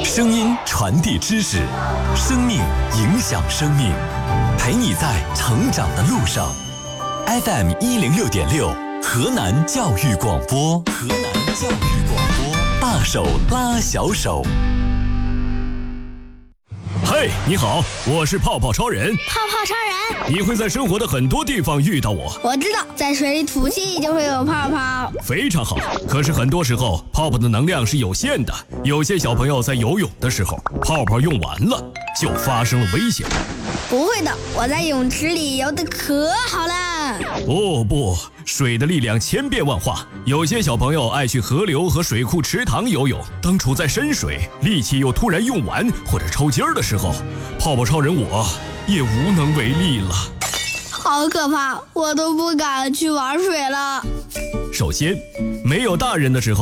声音传递知识，生命影响生命，陪你在成长的路上。FM 106.6，河南教育广播，河南教育广播，大手拉小手。 嘿，你好，我是泡泡超人。 泡泡超人， 你会在生活的很多地方遇到我。 我知道，在水里吐气就会有泡泡。 非常好，可是很多时候泡泡的能量是有限的，有些小朋友在游泳的时候，泡泡用完了，就发生了危险。 不会的，我在泳池里游得可好了。 哦不，水的力量千变万化，有些小朋友爱去河流和水库池塘游泳，当处在深水，力气又突然用完或者抽筋儿的时候，泡泡超人我也无能为力了。 好可怕，我都不敢去玩水了。 首先，没有大人的时候